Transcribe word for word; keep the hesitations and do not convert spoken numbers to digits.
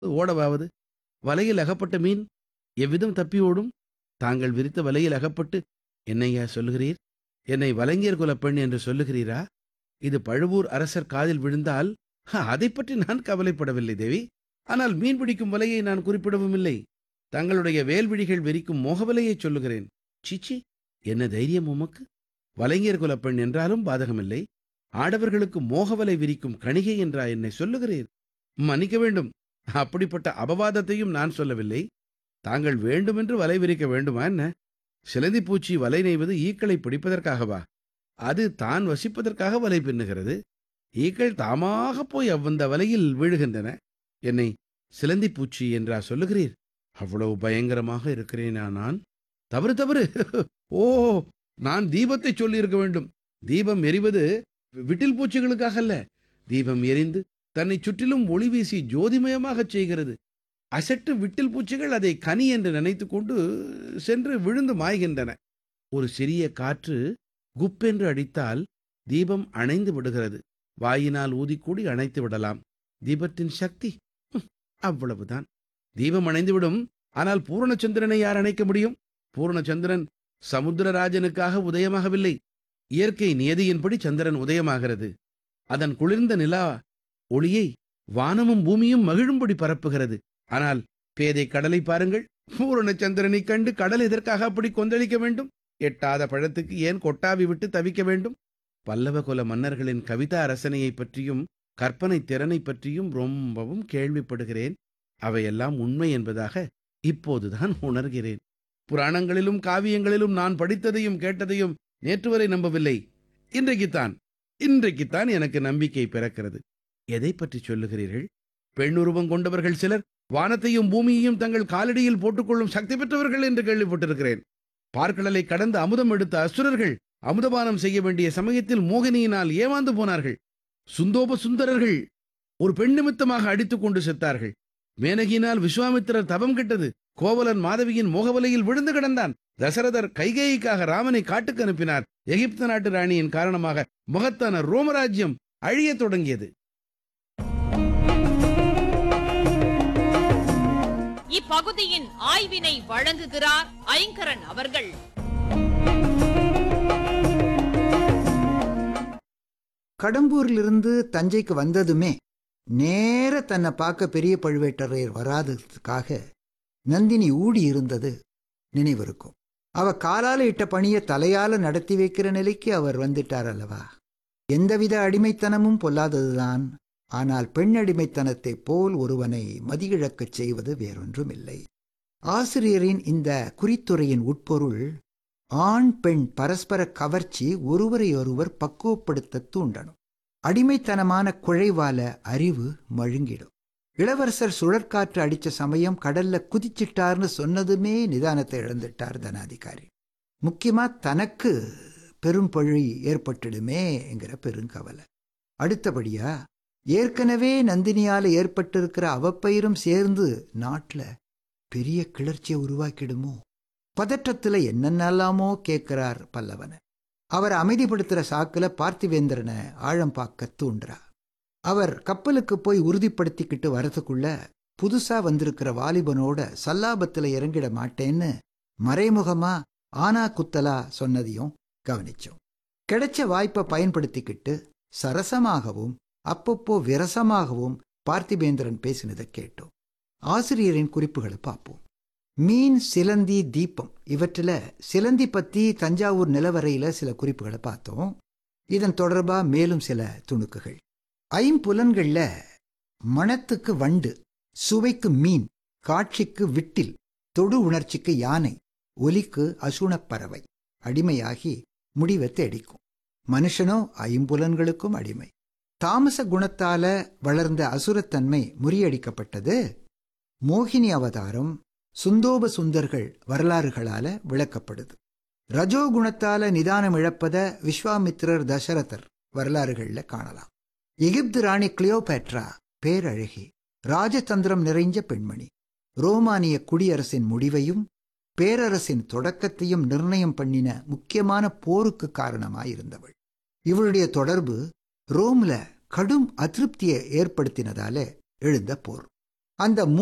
ஓடவாவது? வலையில் அகப்பட்ட மீன் எவ்விதம் தப்பி ஓடும்? தாங்கள் விரித்த வலையில் அகப்பட்டு என்னையா சொல்லுகிறீர்? என்னை வலைஞர் குலப் பெண் என்று சொல்லுகிறீரா? இது பழுவூர் அரசர் காதில் விழுந்தால் அதைப் பற்றி நான் கவலைப்படவில்லை தேவி. ஆனால் மீன் பிடிக்கும் வலையை நான் குறிப்பிடவும் இல்லை. தங்களுடைய வேல்விழிகள் விரிக்கும் மோகவலையைச் சொல்லுகிறேன். சீச்சி, என்ன தைரியம் உமக்கு? வலைஞர் குலப் பெண் என்றாலும் பாதகமில்லை. ஆடவர்களுக்கு மோகவலை விரிக்கும் கணிகை என்றா என்னை சொல்லுகிறீர்? மன்னிக்க வேண்டும், அப்படிப்பட்ட அபவாதத்தையும் நான் சொல்லவில்லை. தாங்கள் வேண்டுமென்று வலை விரிக்க வேண்டுமா என்ன? சிலந்தி பூச்சி வலை நெய்வது ஈக்களை பிடிப்பதற்காகவா? அது தான் வசிப்பதற்காக வலை பின்னுகிறது. ஈக்கள் தாமாக போய் அவ்வந்த வலையில் வீழுகின்றன. என்னை சிலந்தி பூச்சி என்றா சொல்லுகிறீர்? அவ்வளவு பயங்கரமாக இருக்கிறேனா நான்? தவறு தவறு. ஓ, நான் தீபத்தை சொல்லியிருக்க வேண்டும். தீபம் எரிவது விட்டில் பூச்சிகளுக்காக அல்ல. தீபம் எரிந்து தன்னை சுற்றிலும் ஒளி வீசி ஜோதிமயமாகச் செய்கிறது. அசட்டு விட்டில் பூச்சிகள் அதை கனி என்று நினைத்துக் கொண்டு சென்று விழுந்து மாய்கின்றன. ஒரு சிறிய காற்று குப்பென்று அடித்தால் தீபம் அணைந்து விடுகிறது. வாயினால் ஊதிக்கூடி அணைத்து விடலாம். தீபத்தின் சக்தி அவ்வளவுதான். தீபம் அணைந்துவிடும். ஆனால் பூரணச்சந்திரனை யார் அணைக்க முடியும்? பூரணச்சந்திரன் சமுத்திரராஜனுக்காக உதயமாகவில்லை. இயற்கை நியதியின்படி சந்திரன் உதயமாகிறது. அதன் குளிர்ந்த நிலா ஒளியை வானமும் பூமியும் மகிழும்படி பரப்புகிறது. ஆனால் பேதை கடலை பாருங்கள். பூரணச்சந்திரனைக் கண்டு கடல் எதற்காக அப்படி கொந்தளிக்க வேண்டும்? எட்டாத பழத்துக்கு ஏன் கொட்டாவி விட்டு தவிக்க வேண்டும்? பல்லவ குல மன்னர்களின் கவிதா ரசனையை பற்றியும் கற்பனை திறனை பற்றியும் ரொம்பவும் கேள்விப்படுகிறேன். அவையெல்லாம் உண்மை என்பதாக இப்போதுதான் உணர்கிறேன். புராணங்களிலும் காவியங்களிலும் நான் படித்ததையும் கேட்டதையும் நேற்று வரை நம்பவில்லை. இன்றைக்குத்தான் இன்றைக்குத்தான் எனக்கு நம்பிக்கை பிறக்கிறது. எதை பற்றி சொல்லுகிறீர்கள்? பெண்ணுருவம் கொண்டவர்கள் சிலர் வானத்தையும் பூமியையும் தங்கள் காலடியில் போட்டுக்கொள்ளும் சக்தி பெற்றவர்கள் என்று கேள்விப்பட்டிருக்கிறேன். பார்க்கடலை கடந்து அமுதம் எடுத்த அசுரர்கள் அமுதபானம் செய்ய வேண்டிய சமயத்தில் மோகினியினால் ஏமாந்து போனார்கள். சுந்தோப சுந்தரர்கள் ஒரு பெண் நிமித்தமாக அடித்துக் கொண்டு செத்தார்கள். மேனகியினால் விஸ்வாமித்திரர் தவம் கெட்டது. கோவலன் மாதவியின் மோகவலையில் விழுந்து கிடந்தான். தசரதர் கைகேயிக்காக ராமனை காட்டுக்கு அனுப்பினார். எகிப்து நாட்டு ராணியின் காரணமாக மகத்தான ரோமராஜ்யம் அழியத் தொடங்கியது. இப்பகுதியின் ஆய்வினை வழங்குகிறார் ஐங்கரன் அவர்கள். கடம்பூரிலிருந்து தஞ்சைக்கு வந்ததுமே நேர தன்னை பார்க்க பெரிய பழுவேட்டரையர் வராததுக்காக நந்தினி ஊடி இருந்தது நினைவிருக்கும். அவ காலால இட்ட பணியை தலையால நடத்தி வைக்கிற நிலைக்கு அவர் வந்துட்டார் அல்லவா? எந்தவித அடிமைத்தனமும் பொல்லாததுதான். ஆனால் பெண் அடிமைத்தனத்தை போல் ஒருவனை மதியிழக்கச் செய்வது வேறொன்றும் இல்லை. ஆசிரியரின் இந்த குறித்துரையின் உட்பொருள், ஆண் பெண் பரஸ்பர கவர்ச்சி ஒருவரையொருவர் பக்குவப்படுத்த தூண்டணும். அடிமைத்தனமான குழைவால அறிவு மழுங்கிடும். இளவரசர் சுழற்காற்று அடிச்ச சமயம் கடல்ல குதிச்சிட்டார்னு சொன்னதுமே நிதானத்தை இழந்துட்டார் தனாதிகாரி. முக்கியமா தனக்கு பெரும் பழி ஏற்பட்டுடுமே என்கிற பெருங்கவலை. அடுத்தபடியா ஏற்கனவே நந்தினியால ஏற்பட்டிருக்கிற அவப்பயிரும் சேர்ந்து நாட்டுல பெரிய கிளர்ச்சியை உருவாக்கிடுமோ? பதற்றத்துல என்னென்னலாமோ கேட்கிறார் பல்லவனை. அவர் அமைதிப்படுத்துற சாக்குல பார்த்திவேந்திரனை ஆழம் பார்க்க தூண்டுறா. அவர் கப்பலுக்கு போய் உறுதிப்படுத்திக்கிட்டு வரதுக்குள்ள புதுசா வந்திருக்கிற வாலிபனோட சல்லாபத்துல இறங்கிட மாட்டேன்னு மறைமுகமா ஆனா குத்தலா சொன்னதையும் கவனிச்சோம். கிடைச்ச வாய்ப்பை பயன்படுத்திக்கிட்டு சரசமாகவும் அப்பப்போ விரசமாகவும் பார்த்திபேந்திரன் பேசினதை கேட்டோம். ஆசிரியரின் குறிப்புகளை பார்ப்போம். மீன், சிலந்தி, தீபம் இவற்றில் சிலந்தி பற்றி தஞ்சாவூர் நிலவரையில் சில குறிப்புகளை பார்த்தோம். இதன் தொடர்பா மேலும் சில துணுக்குகள். ஐம்புலன்களில் மணத்துக்கு வண்டு, சுவைக்கு மீன், காட்சிக்கு விட்டில், தொடு உணர்ச்சிக்கு யானை, ஒலிக்கு அசுணப்பறவை அடிமையாகி முடிவை தேடிக்கும். மனுஷனோ ஐம்புலன்களுக்கும் அடிமை. தாமச குணத்தால வளர்ந்த அசுரத்தன்மை முறியடிக்கப்பட்டது மோகினி அவதாரம், சுந்தோப சுந்தர்கள் வரலாறுகளால விளக்கப்படுது. ரஜோகுணத்தால நிதானம் இழப்பத விஸ்வாமித்திரர், தசரதர் வரலாறுகள்ல காணலாம். எகிப்து ராணி கிளியோபேட்ரா பேரழகி, ராஜதந்திரம் நிறைஞ்ச பெண்மணி. ரோமானிய குடியரசின் முடிவையும் பேரரசின் தொடக்கத்தையும் நிர்ணயம் பண்ணின முக்கியமான போருக்கு காரணமாயிருந்தவள். இவளுடைய தொடர்பு ரோம்ல கடும் அதிருப்தியை ஏற்படுத்தினதால எழுந்த போர். அந்த